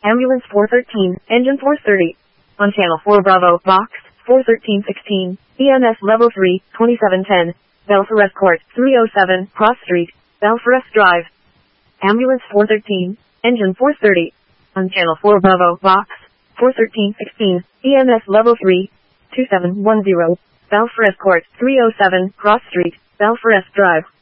Ambulance 413, engine 430. On channel 4 Bravo, box 41316, EMS level 3, 2710, Belforest Court, 307, Cross Street, Belforest Drive. Ambulance 413, engine 430. On channel 4 Bravo, box 41316, EMS level 3, 2710, Belforest Court, 307, Cross Street, Belforest Drive.